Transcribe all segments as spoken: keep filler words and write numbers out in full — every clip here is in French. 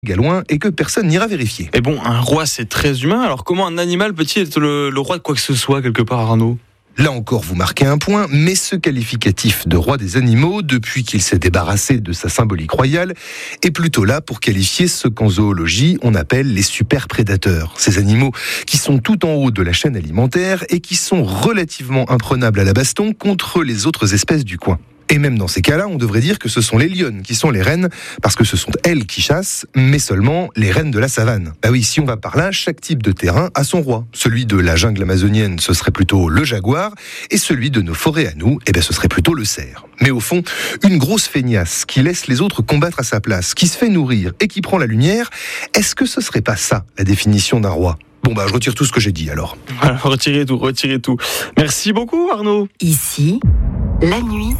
Galouin et que personne n'ira vérifier. Et bon, un roi c'est très humain, alors comment un animal peut-il être le, le roi de quoi que ce soit quelque part, Arnaud ? Là encore, vous marquez un point, mais ce qualificatif de roi des animaux, depuis qu'il s'est débarrassé de sa symbolique royale, est plutôt là pour qualifier ce qu'en zoologie on appelle les super-prédateurs. Ces animaux qui sont tout en haut de la chaîne alimentaire et qui sont relativement imprenables à la baston contre les autres espèces du coin. Et même dans ces cas-là, on devrait dire que ce sont les lionnes qui sont les reines, parce que ce sont elles qui chassent, mais seulement les reines de la savane. Bah oui, si on va par là, chaque type de terrain a son roi. Celui de la jungle amazonienne, ce serait plutôt le jaguar, et celui de nos forêts à nous, eh ben, ce serait plutôt le cerf. Mais au fond, une grosse feignasse qui laisse les autres combattre à sa place, qui se fait nourrir et qui prend la lumière, est-ce que ce serait pas ça, la définition d'un roi ? Bon bah je retire tout ce que j'ai dit alors. Alors, retirez tout, retirez tout. Merci beaucoup Arnaud. Ici, la nuit,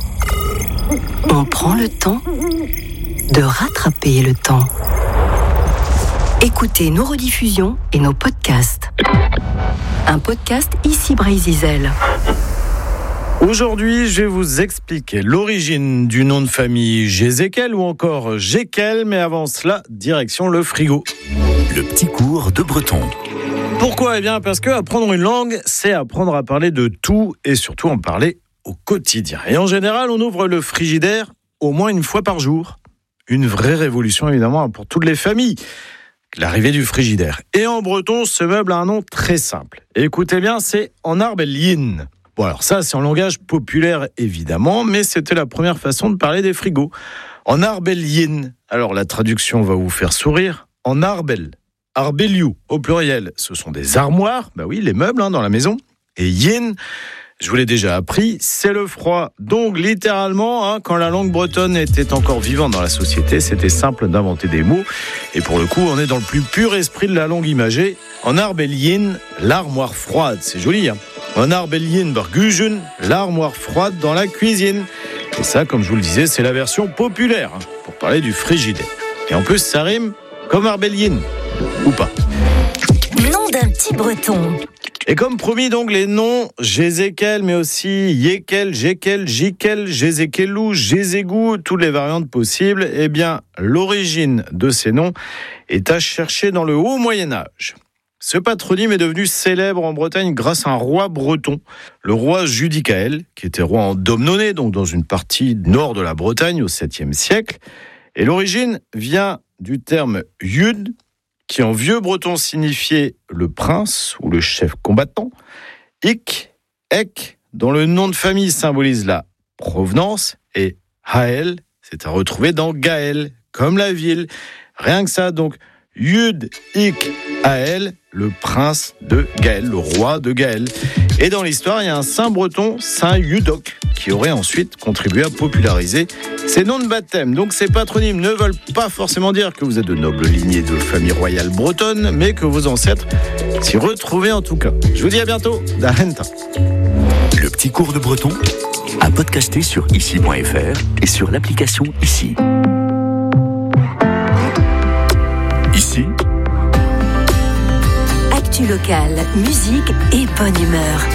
on prend le temps de rattraper le temps. Écoutez nos rediffusions et nos podcasts. Un podcast Ici Brésil. Aujourd'hui, je vais vous expliquer l'origine du nom de famille Jézékel ou encore Jékel, mais avant cela, direction le frigo. Le petit cours de breton. Pourquoi ? Eh bien, parce que apprendre une langue, c'est apprendre à parler de tout et surtout en parler au quotidien. Et en général, on ouvre le frigidaire au moins une fois par jour. Une vraie révolution, évidemment, pour toutes les familles. L'arrivée du frigidaire. Et en breton, ce meuble a un nom très simple. Et écoutez bien, c'est en arbelien. Bon, alors ça, c'est en langage populaire, évidemment, mais c'était la première façon de parler des frigos. En arbelien. Alors, la traduction va vous faire sourire. En arbel. Arbeliou, au pluriel, ce sont des armoires, bah oui, les meubles hein, dans la maison. Et yin, je vous l'ai déjà appris, c'est le froid. Donc littéralement, hein, quand la langue bretonne était encore vivante dans la société, c'était simple d'inventer des mots. Et pour le coup, on est dans le plus pur esprit de la langue imagée. En arbelien, l'armoire froide, c'est joli. Hein. En arbelien bargujen, l'armoire froide dans la cuisine. Et ça, comme je vous le disais, c'est la version populaire hein, pour parler du frigidaire. Et en plus, ça rime comme arbelien. Ou pas. Nom d'un petit breton. Et comme promis, donc, les noms Jézékel, mais aussi Yékel, Jékel, Jikel, Jézékelou, Jézégou, toutes les variantes possibles, eh bien, l'origine de ces noms est à chercher dans le haut Moyen-Âge. Ce patronyme est devenu célèbre en Bretagne grâce à un roi breton, le roi Judicaël, qui était roi en Domnonée, donc dans une partie nord de la Bretagne au septième siècle. Et l'origine vient du terme Yud, qui en vieux breton signifiait le prince ou le chef combattant. Ik, Ek, dont le nom de famille symbolise la provenance, et Haël, c'est à retrouver dans Gaël, comme la ville. Rien que ça, donc, Yud, Ik, Haël, le prince de Gaël, le roi de Gaël. Et dans l'histoire, il y a un saint breton, saint Yudoc, qui aurait ensuite contribué à populariser ces noms de baptême. Donc ces patronymes ne veulent pas forcément dire que vous êtes de nobles lignées de famille royale bretonne, mais que vos ancêtres s'y retrouvaient en tout cas. Je vous dis à bientôt, Darenta. Le petit cours de breton à podcaster sur ici point f r et sur l'application Ici. Ici, Actu locale, musique et bonne humeur.